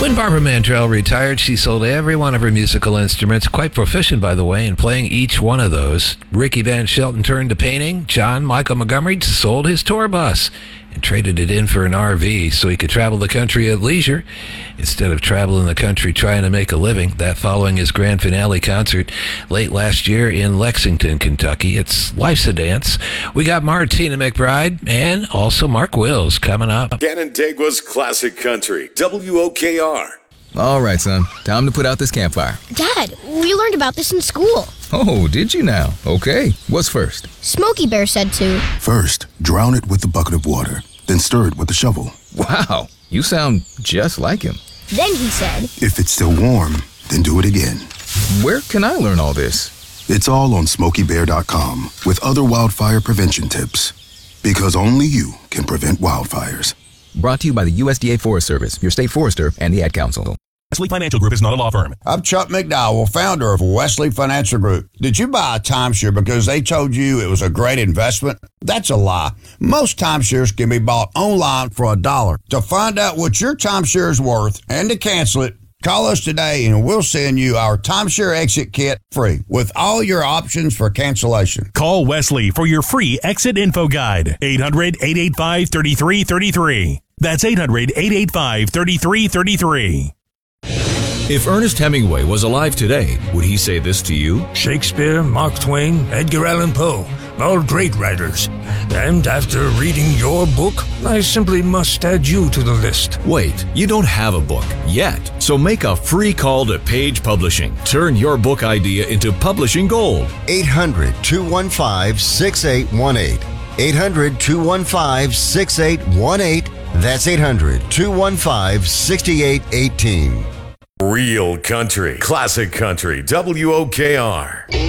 When Barbara Mandrell retired, she sold every one of her musical instruments, quite proficient, by the way, in playing each one of those. Ricky Van Shelton turned to painting. John Michael Montgomery sold his tour bus and traded it in for an RV so he could travel the country at leisure instead of traveling the country trying to make a living. That following his grand finale concert late last year in Lexington, Kentucky. It's Life's a Dance. We got Martina McBride and also Mark Wills coming up. Canandaigua's Classic Country, WOKR. All right, son. Time to put out this campfire. Dad, we learned about this in school. Oh, did you now? Okay. What's first? Smokey Bear said to. First, drown it with a bucket of water. Then stir it with a shovel. Wow. You sound just like him. Then he said. If it's still warm, then do it again. Where can I learn all this? It's all on SmokeyBear.com with other wildfire prevention tips. Because only you can prevent wildfires. Brought to you by the USDA Forest Service, your state forester, and the Ad Council. Wesley Financial Group is not a law firm. I'm Chuck McDowell, founder of Wesley Financial Group. Did you buy a timeshare because they told you it was a great investment? That's a lie. Most timeshares can be bought online for $1. To find out what your timeshare is worth and to cancel it, call us today and we'll send you our timeshare exit kit free with all your options for cancellation. Call Wesley for your free exit info guide. 800-885-3333. That's 800-885-3333. If Ernest Hemingway was alive today, would he say this to you? Shakespeare, Mark Twain, Edgar Allan Poe, all great writers. And after reading your book, I simply must add you to the list. Wait, you don't have a book yet. So make a free call to Page Publishing. Turn your book idea into publishing gold. 800-215-6818. 800-215-6818. That's 800-215-6818. Real country, classic country, WOKR.